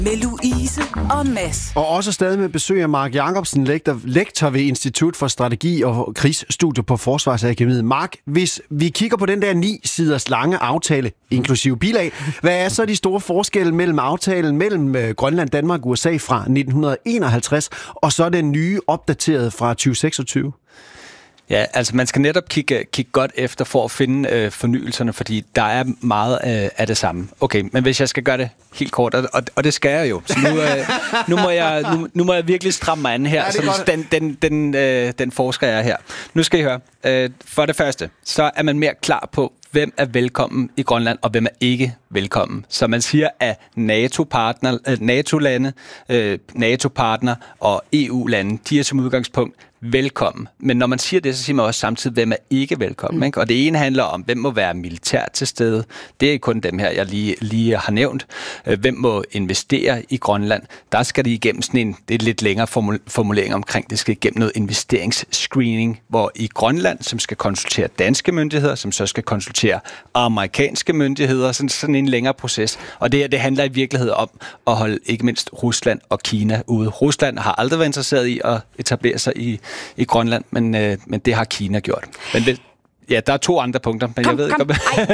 med Louise og Mads. Og også stadig med besøg af Mark Jacobsen, lektor ved Institut for Strategi og Krigsstudier på Forsvarsakademiet. Mark, hvis vi kigger på den der 9 siders lange aftale, inklusive bilag, hvad er så de store forskelle mellem aftalen mellem Grønland, Danmark og USA fra 1951, og så den nye opdaterede fra 2026? Ja, altså man skal netop kigge godt efter for at finde fornyelserne, fordi der er meget af det samme. Okay, men hvis jeg skal gøre det helt kort, og det skal jeg jo, så nu må jeg virkelig stramme mig an her, så den forsker jeg her. Nu skal I høre. For det første, så er man mere klar på, hvem er velkommen i Grønland, og hvem er ikke velkommen. Så man siger, at NATO-lande, NATO-partner og EU-lande, de er som udgangspunkt velkommen. Men når man siger det, så siger man også samtidig, hvem er ikke velkommen. Ikke? Og det ene handler om, hvem må være militær til stede. Det er kun dem her, jeg lige har nævnt. Hvem må investere i Grønland? Der skal det igennem sådan det er lidt længere formulering omkring, det skal igennem noget investeringsscreening, hvor i Grønland, som skal konsultere danske myndigheder, som så skal konsultere amerikanske myndigheder, sådan en længere proces. Og det handler i virkeligheden om at holde ikke mindst Rusland og Kina ude. Rusland har aldrig været interesseret i at etablere sig i Grønland, men det har Kina gjort. Men der er 2 andre punkter, men jeg ved ikke om...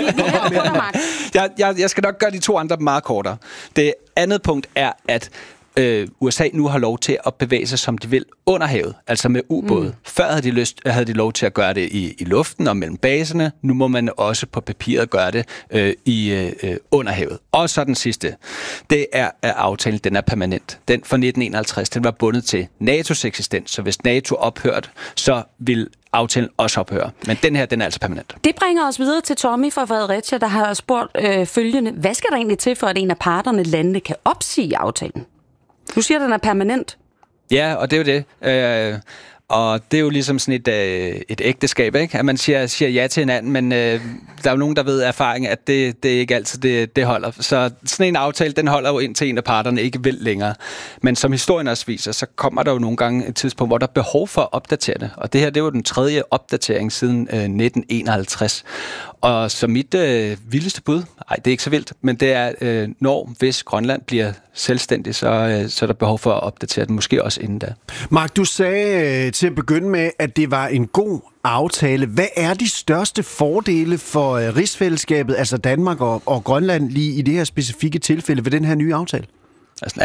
Jeg skal nok gøre de 2 andre meget kortere. Det andet punkt er, at USA nu har lov til at bevæge sig, som de vil, under havet, altså med ubåde. Før havde de lov til at gøre det i luften og mellem baserne. Nu må man også på papiret gøre det under havet. Og så den sidste. Det er aftalen, den er permanent. Den fra 1951, den var bundet til NATO's eksistens, så hvis NATO ophørte, så vil aftalen også ophøre. Men den her, den er altså permanent. Det bringer os videre til Tommy fra Fredericia, der har spurgt følgende. Hvad skal der egentlig til, for at en af parterne, landene, kan opsige aftalen? Du siger, at den er permanent. Ja, og det er jo det. Og det er jo ligesom sådan et ægteskab, ikke? At man siger ja til hinanden, men der er jo nogen, der ved af erfaring, at det ikke altid det holder. Så sådan en aftale, den holder jo indtil en af parterne ikke vil længere. Men som historien også viser, så kommer der jo nogle gange et tidspunkt, hvor der er behov for at opdatere det. Og det her, det var den 3. opdatering siden 1951. Og så mit vildeste bud, det er ikke så vildt, men det er, hvis Grønland bliver selvstændig, så er der behov for at opdatere den, måske også inden da. Mark, du sagde til at begynde med, at det var en god aftale. Hvad er de største fordele for rigsfællesskabet, altså Danmark og Grønland, lige i det her specifikke tilfælde ved den her nye aftale? Altså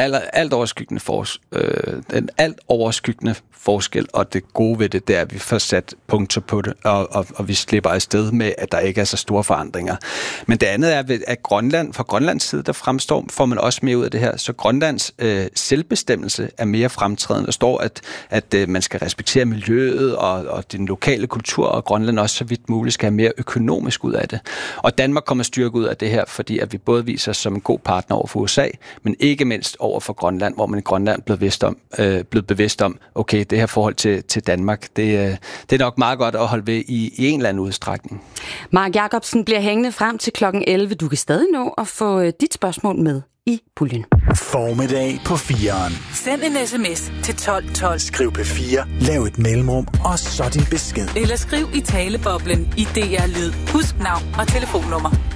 den alt overskyggende forskel, og det gode ved det, det er, at vi får sat punkter på det, og vi slipper afsted med, at der ikke er så store forandringer. Men det andet er, at fra Grønlands side, der får man også mere ud af det her. Så Grønlands selvbestemmelse er mere fremtrædende. Der står, at man skal respektere miljøet og den lokale kultur, og Grønland også så vidt muligt skal have mere økonomisk ud af det. Og Danmark kommer styrke ud af det her, fordi at vi både viser os som en god partner over for USA, men ikke mindst over for Grønland, hvor man i Grønland blevet bevidst om, okay, det her forhold til Danmark, det er nok meget godt at holde ved i en eller anden udstrækning. Mark Jacobsen bliver hængende frem til klokken 11. Du kan stadig nå at få dit spørgsmål med i puljen. Formiddag på 4'eren. Send en sms til 1212. Skriv P4, lav et mellemrum, og så din besked. Eller skriv i taleboblen i DR Lyd. Husk navn og telefonnummer.